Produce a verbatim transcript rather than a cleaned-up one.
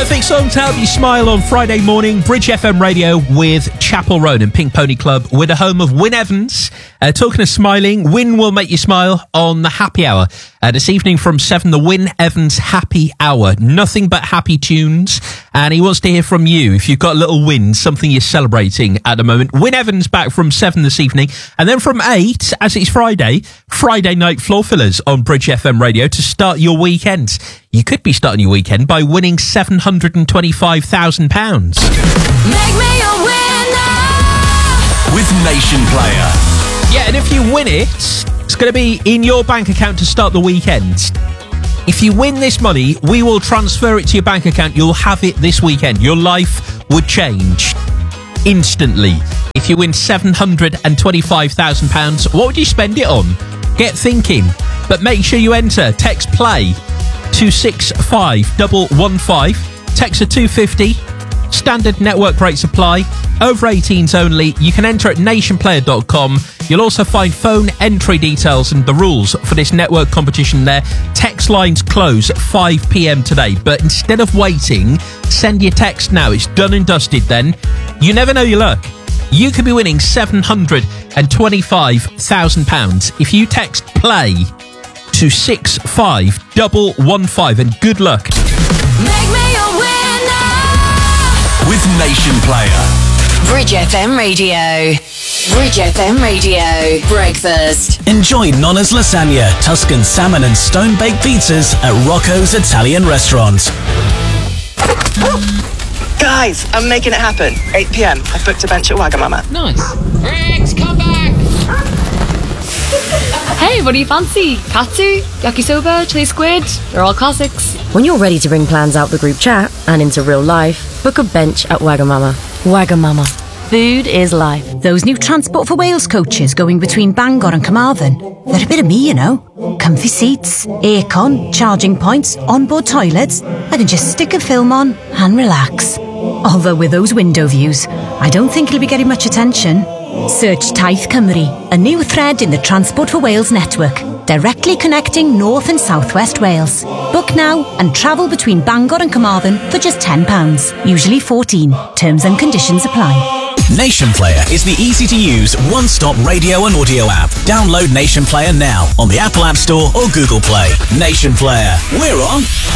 perfect song to help you smile on Friday morning. Bridge F M Radio with Chapel Roan and Pink Pony Club. We're the home of Wyn Evans. Uh, talking of smiling, Wyn will make you smile on the happy hour. Uh, this evening from seven, the Wyn Evans Happy Hour. Nothing but happy tunes. And he wants to hear from you. If you've got a little win, something you're celebrating at the moment. Wyn Evans back from seven this evening. And then from eight, as it's Friday, Friday night floor fillers on Bridge F M Radio to start your weekend. You could be starting your weekend by winning seven hundred twenty-five thousand pounds. Make me a winner with Nation Player. Yeah, and if you win it, it's going to be in your bank account to start the weekend. If you win this money, we will transfer it to your bank account. You'll have it this weekend. Your life would change instantly. If you win seven hundred twenty-five thousand pounds, what would you spend it on? Get thinking. But make sure you enter. Text PLAY two six five one one five. Text a two fifty. Standard network rates apply. Over eighteens only. You can enter at nation player dot com. You'll also find phone entry details and the rules for this network competition there. Text lines close at five p.m. today. But instead of waiting, send your text now. It's done and dusted then. You never know your luck. You could be winning seven hundred twenty-five thousand pounds if you text PLAY to six five one one five, and good luck. Make me a winner with Nation Player. Bridge F M Radio. Bridge F M Radio. Breakfast. Enjoy Nonna's lasagna, Tuscan salmon and stone-baked pizzas at Rocco's Italian Restaurant. Guys, I'm making it happen. eight p.m. I've booked a bench at Wagamama. Nice. Rex, come back! Hey, what do you fancy? Katsu, yakisoba, chili squid? They're all classics. When you're ready to bring plans out the group chat and into real life, book a bench at Wagamama. Wagamama. Food is life. Those new Transport for Wales coaches going between Bangor and Carmarthen. They're a bit of me, you know. Comfy seats, aircon, charging points, onboard toilets. I can just stick a film on and relax. Although with those window views, I don't think it'll be getting much attention. Search Taith Cymru, a new thread in the Transport for Wales network, directly connecting North and South West Wales. Book now and travel between Bangor and Carmarthen for just ten pounds, usually fourteen. Terms and conditions apply. Nation Player is the easy-to-use one-stop radio and audio app. Download Nation Player now on the Apple App Store or Google Play. Nation Player, we're on